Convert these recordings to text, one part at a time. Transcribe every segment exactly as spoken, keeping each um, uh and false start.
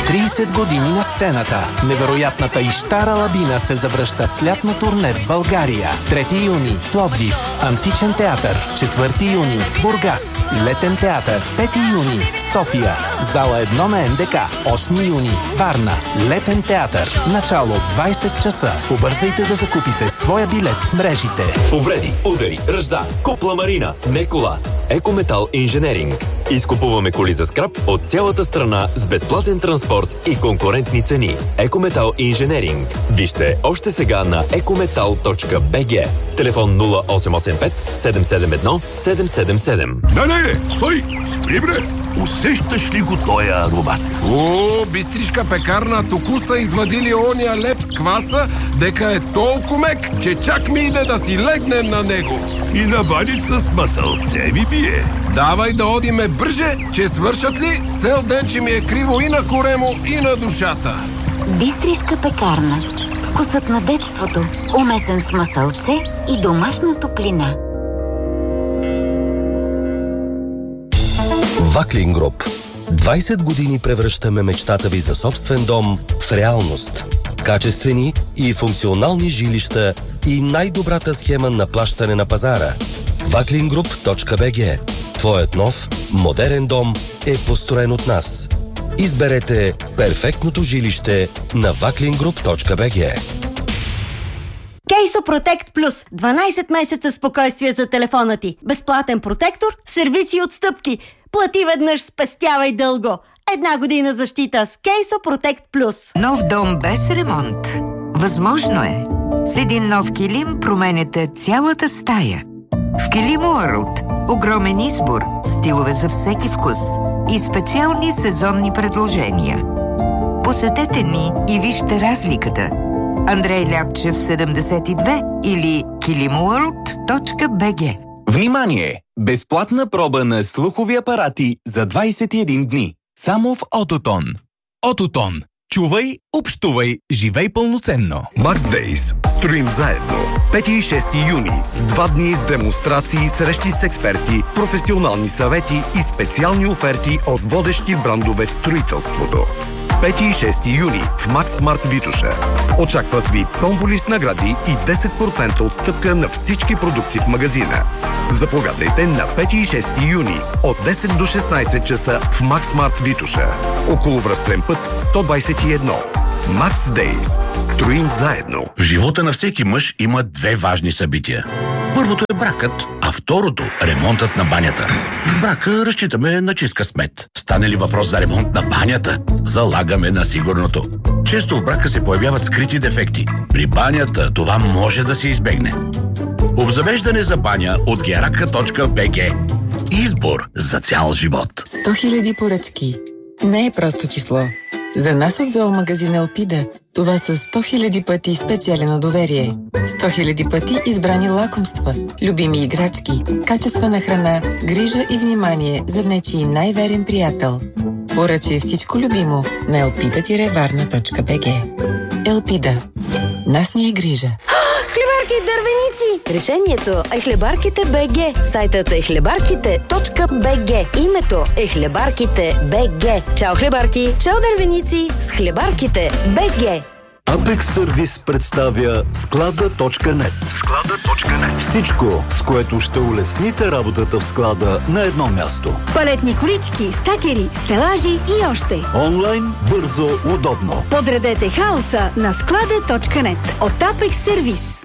трийсет години на сцената. Невероятната Ищара Лабина се завръща с лятно турне в България. трети юни Пловдив, Античен театър. четвърти юни Бургас, Летен театър. пети юни София, зала едно на Н Д К. осми юни Варна, Летен театър. Начало двайсет часа. Побързайте да закупите своя билет в мрежите. Повреди, удари, ръжда, купла Марина, не кола. Екометал Инженеринг. Изкупуваме коли за скрап от цялата страна с безплатен транспорт и конкурентни цени. Екометал Инженеринг. Вижте още сега на екометал точка б г. Телефон нула осем осем пет седем седем едно седем седем седем. Не, не, стой! Спри, бре! Усещаш ли го тоя аромат? О, бистришка пекарна, току са извадили ония леп с кваса, дека е толкова мек, че чак ми иде да си легнем на него. И на баница с масълце ми бие. Давай да одиме бърже, че свършат ли цел ден, че ми е криво и на коремо, и на душата. Бистришка пекарна. Вкусът на детството, умесен с масълце и домашна топлина. Ваклин Груп. двайсет години превръщаме мечтата ви за собствен дом в реалност. Качествени и функционални жилища и най-добрата схема на плащане на пазара. ваклин груп точка б г. Твоят нов, модерен дом е построен от нас. Изберете перфектното жилище на ваклин груп точка б г. Кейсо Протект Плюс. дванайсет месеца спокойствие за телефона ти. Безплатен протектор, сервиси и отстъпки. Плати веднъж, спестявай дълго. Една година защита с Кейсо Протект Плюс. Нов дом без ремонт. Възможно е. С един нов килим променяте цялата стая. В Килим Уърлд огромен избор, стилове за всеки вкус и специални сезонни предложения. Посетете ни и вижте разликата. Андрей Ляпчев седемдесет и две или килим уърлд точка б г. Внимание! Безплатна проба на слухови апарати за двайсет и един дни. Само в Ототон. Ототон. Чувай, общувай, живей пълноценно. Max Days. Строим заедно. пети и шести юни. Два дни с демонстрации, срещи с експерти, професионални съвети и специални оферти от водещи брандове в строителството. пети и шести юни в Макс Март Витоша. Очакват ви томболи с награди и десет процента отстъпка на всички продукти в магазина. Заповядайте на пети и шести юни от десет до шестнайсет часа в Макс Март Витоша. Околовръстен път сто двайсет и едно. Max Days. Строим заедно. В живота на всеки мъж има две важни събития. Първото е бракът, а второто – ремонтът на банята. В брака разчитаме на чист късмет. Стане ли въпрос за ремонт на банята, залагаме на сигурното. Често в брака се появяват скрити дефекти. При банята това може да се избегне. Обзавеждане за баня от герака точка б г. Избор за цял живот. сто хиляди поръчки. Не е просто число. За нас от зоомагазин Елпида това са сто хиляди пъти спечелено доверие. сто хиляди пъти избрани лакомства, любими играчки, качествена храна, грижа и внимание за нечий най-верен приятел. Поръчай всичко любимо на елпида варна точка б г. Елпида. Нас ни е грижа. Хлебарки и дървеници! Решението е Хлебарките БГ. Сайтът е хлебарките точка б г. Името е Хлебарките БГ. Чао хлебарки! Чао дървеници! С Хлебарките БГ. Apex Service представя склада точка нет. склада точка нет. Всичко, с което ще улесните работата в склада на едно място. Палетни колички, стакери, стелажи и още. Онлайн, бързо, удобно. Подредете хаоса на склада точка нет от Apex Service.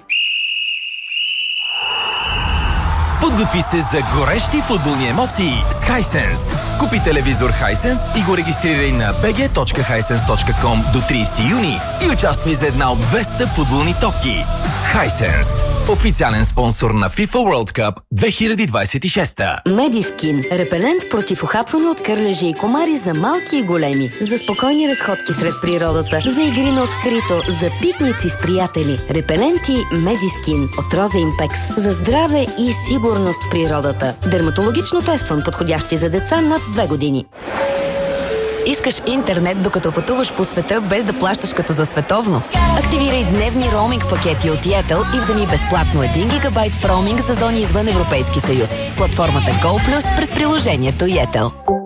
Подготви се за горещи футболни емоции с Hisense. Купи телевизор Hisense и го регистрирай на b g точка hisense точка com до трийсети юни и участвай за една от двеста футболни топки. Hisense. Официален спонсор на FIFA World Cup две хиляди двайсет и шеста. Медискин. Репелент против ухапване от кърлежи и комари за малки и големи. За спокойни разходки сред природата. За игри на открито. За пикници с приятели. Репеленти Медискин от Роза Импекс. За здраве и сигурност в природата. Дерматологично тестван, подходящи за деца над две години. Искаш интернет, докато пътуваш по света, без да плащаш като за световно? Активирай дневни роуминг пакети от Yettel и вземи безплатно един гигабайт в роуминг за зони извън Европейски съюз в платформата GoPlus през приложението Yettel.